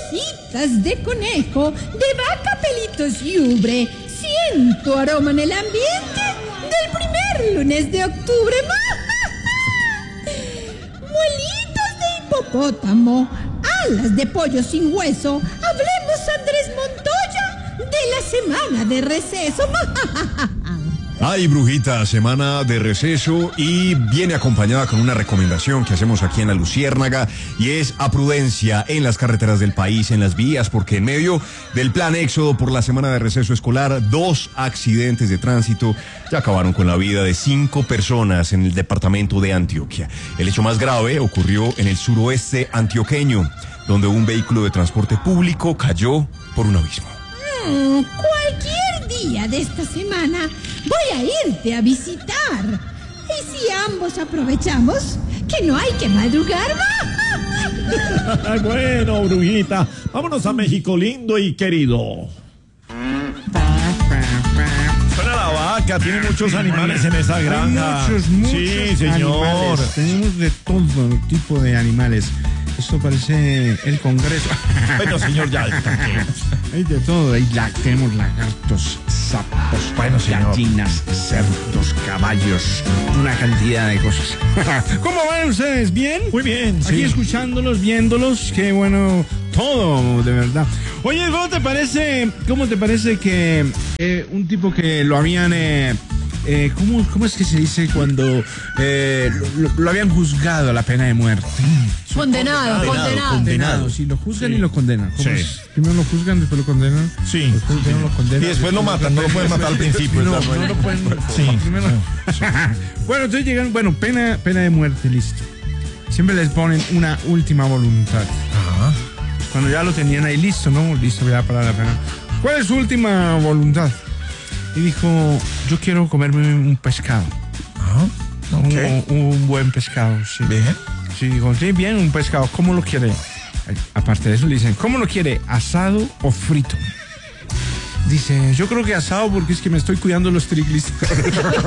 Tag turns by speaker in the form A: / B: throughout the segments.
A: orejitas de conejo, de vaca, pelitos y ubre. Siento aroma en el ambiente del primer lunes de octubre. Muelitas de hipopótamo, alas de pollo sin hueso. Hablemos, Andrés Montoya, de la semana de receso.
B: Ay, brujita, semana de receso y viene acompañada con una recomendación que hacemos aquí en La Luciérnaga y es a prudencia en las carreteras del país, en las vías, porque en medio del plan éxodo por la semana de receso escolar, 2 accidentes de tránsito ya acabaron con la vida de 5 personas en el departamento de Antioquia. El hecho más grave ocurrió en el suroeste antioqueño, donde un vehículo de transporte público cayó por un abismo.
A: Cualquier día de esta semana voy a irte a visitar. Y si ambos aprovechamos que no hay que madrugar.
C: Bueno, brujita, vámonos a México lindo y querido. Suena la vaca, tiene muchos animales en esa granja.
D: Muchos
C: sí, señor.
D: Animales. Tenemos de todo tipo de animales. Esto parece el Congreso.
C: Bueno, señor, ya.
D: Hay de todo. Ahí tenemos lagartos, sapos,
C: bueno,
D: gallinas, cerdos, caballos, una cantidad de cosas. ¿Cómo van ustedes? ¿Bien?
C: Muy bien,
D: Aquí
C: sí.
D: Escuchándolos, viéndolos, qué bueno, todo, de verdad. Oye, ¿cómo te parece que un tipo que lo habían... ¿cómo es que se dice cuando lo habían juzgado a la pena de muerte?
A: Condenado.
D: Sí, lo juzgan y lo condenan.
C: Sí.
D: Primero lo juzgan, después lo condenan.
C: Sí.
D: Después lo condenan.
C: Y después lo matan, no lo pueden matar al principio.
D: No lo pueden.
C: Sí.
D: Primero. Bueno, entonces llegan, pena de muerte, listo. Siempre les ponen una última voluntad.
C: Ajá.
D: Cuando ya lo tenían ahí listo, ¿no? Listo ya para la pena. ¿Cuál es su última voluntad? Y dijo, yo quiero comerme un pescado.
C: Ajá. Okay.
D: Un buen pescado, sí.
C: Bien.
D: Sí, dijo, sí, bien, un pescado. ¿Cómo lo quiere? Aparte de eso, le dicen, ¿cómo lo quiere? ¿Asado o frito? Dice, yo creo que asado porque es que me estoy cuidando los triglicéridos.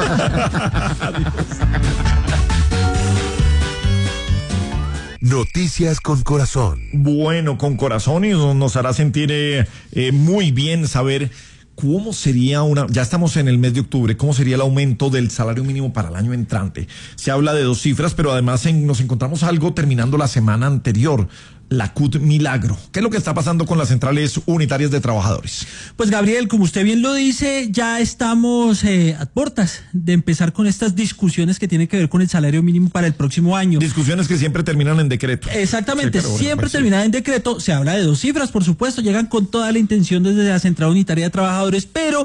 E: Noticias con corazón.
C: Bueno, con corazón, y nos hará sentir muy bien saber cómo sería ya estamos en el mes de octubre, cómo sería el aumento del salario mínimo para el año entrante. Se habla de 2 cifras, pero además nos encontramos algo terminando la semana anterior, la CUT Milagro. ¿Qué es lo que está pasando con las centrales unitarias de trabajadores?
F: Pues Gabriel, como usted bien lo dice, ya estamos a puertas de empezar con estas discusiones que tienen que ver con el salario mínimo para el próximo año.
C: Discusiones que siempre terminan en decreto.
F: Exactamente,
C: sí, bueno,
F: siempre
C: pues,
F: terminan en decreto. Se habla de 2 cifras, por supuesto, llegan con toda la intención desde la Central Unitaria de Trabajadores, pero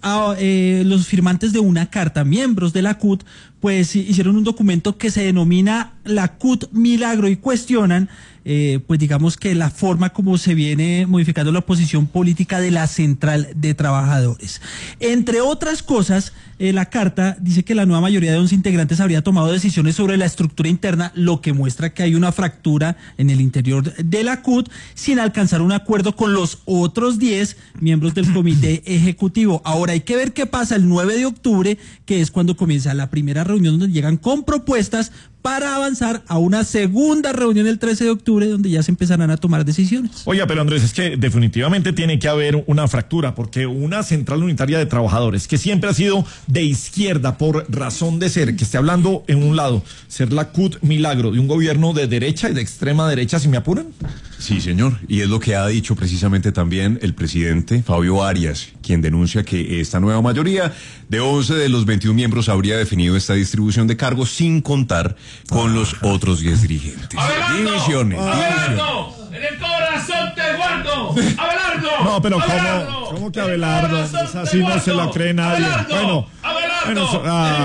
F: los firmantes de una carta, miembros de la CUT, pues hicieron un documento que se denomina la CUT Milagro y cuestionan pues digamos que la forma como se viene modificando la posición política de la Central de Trabajadores. Entre otras cosas, la carta dice que la nueva mayoría de 11 integrantes habría tomado decisiones sobre la estructura interna, lo que muestra que hay una fractura en el interior de la CUT, sin alcanzar un acuerdo con los otros 10 miembros del comité ejecutivo. Ahora hay que ver qué pasa el 9 de octubre, que es cuando comienza la primera reunión donde llegan con propuestas para avanzar a una segunda reunión el 13 de octubre donde ya se empezarán a tomar decisiones.
C: Oiga, pero Andrés, es que definitivamente tiene que haber una fractura, porque una central unitaria de trabajadores que siempre ha sido de izquierda por razón de ser, que esté hablando en un lado, ser la CUT Milagro de un gobierno de derecha y de extrema derecha, si me apuran.
B: Sí, señor, y es lo que ha dicho precisamente también el presidente Fabio Arias, quien denuncia que esta nueva mayoría de 11 de los 21 miembros habría definido esta distribución de cargos sin contar con los otros 10 dirigentes.
G: ¡Abelardo!
B: Divisiones.
G: ¡Abelardo! ¡En el corazón te guardo! ¡Abelardo!
C: No, pero
G: ¡Abelardo!
C: ¿cómo que Abelardo? Es así, no se la cree nadie.
G: ¡Abelardo!
C: Bueno,
G: ¡Abelardo!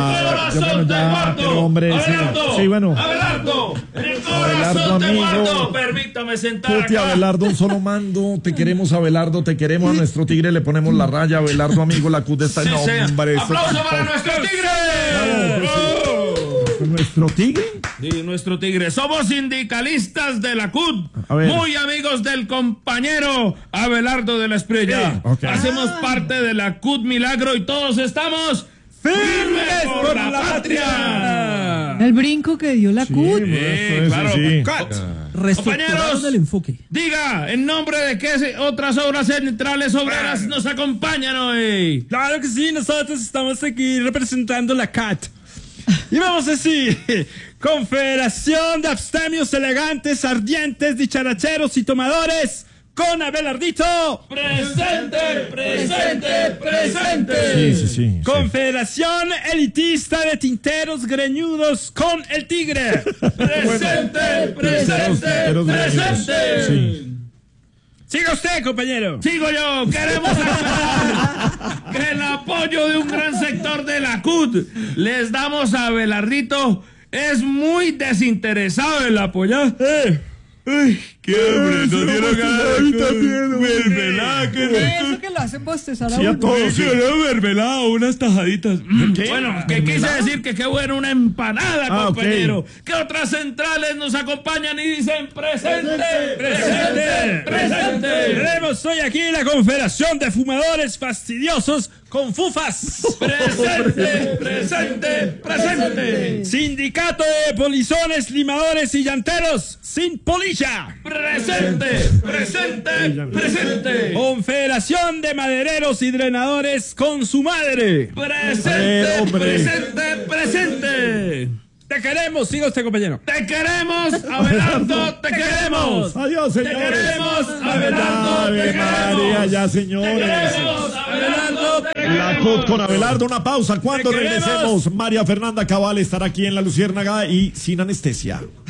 C: pero hombre, sí, bueno.
G: ¡Abelardo! ¡En el
C: Abelardo,
G: corazón te
C: amigo.
G: guardo! Permítame sentar
C: Puti,
G: acá.
C: Abelardo, un solo mando. Te queremos, Abelardo, te queremos. A nuestro tigre le ponemos la raya. Abelardo, amigo, la CUT está en
G: Sí, sí.
C: nombre.
G: ¡Aplauso para nuestro tigre!
C: ¿Nuestro tigre?
G: Sí, nuestro tigre. Somos sindicalistas de la CUT,
C: A ver.
G: muy amigos del compañero Abelardo de la Espriella.
C: Sí, ok.
G: Hacemos parte de la CUT Milagro y todos estamos firmes por la patria.
A: El brinco que dio la CUT.
C: Eso,
G: claro.
C: sí.
G: CUT.
F: reestructuraron el enfoque.
G: Diga, ¿en nombre de qué otras obras centrales obreras nos acompañan hoy?
D: Claro que sí, nosotros estamos aquí representando la CAT. Y vamos a decir, Confederación de Abstemios Elegantes, Ardientes, Dicharacheros y Tomadores, con Abelardito.
G: ¡Presente, presente, presente!
C: Sí.
D: Confederación Elitista de Tinteros Greñudos, con el Tigre.
G: ¡Presente, presente, presente!
C: Sí.
D: Siga usted, compañero.
G: Sigo yo, queremos aclarar que el apoyo de un gran sector de la CUT les damos a Abelardito es muy desinteresado el apoyar. ¡Ay, qué hambre! ¡No dieron ganas! ¡Mermelada!
E: Eso que lo hacen bostezar a
C: Sí, a
E: uno.
C: todos. Sí.
G: Mermelada, unas tajaditas. Bueno, que quise decir que qué bueno una empanada, compañero.
C: Ok.
G: ¿Qué otras centrales nos acompañan y dicen presente? ¡Presente! ¡Presente!
D: Tenemos hoy aquí la Confederación de Fumadores Fastidiosos con Fufas.
G: ¡Presente! ¡Presente! ¡Presente!
D: Sindicato de Polizones, Limadores y Llanteros sin polilla.
G: ¡Presente! ¡Presente! ¡Presente!
D: Confederación de Madereros y Drenadores con su madre.
G: ¡Presente!
C: hombre.
G: ¡Presente! ¡Presente!
D: Te queremos, siga usted, compañero.
G: ¡Te queremos, Abelardo! ¡Te queremos!
C: Adiós,
G: ¡Te
C: señores.
G: queremos, Abelardo! ¡Te
C: Ave María,
G: queremos!
C: ya,
G: ¡Te
C: señores.
G: queremos, Abelardo! ¡Te
C: La
G: queremos!
C: CUT con Abelardo, una pausa. Cuando
D: Te queremos.
C: regresemos, María Fernanda Cabal estará aquí en La Luciérnaga y sin anestesia.